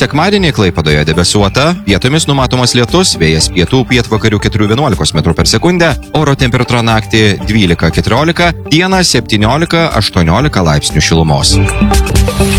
Sekmadienį Klaipėdoje debesuota, vietomis numatomas lietus, vėjas pietų pietvakarių 4–11 metrų per sekundę, oro temperatūra naktį 12–14, dieną 17–18 laipsnių šilumos.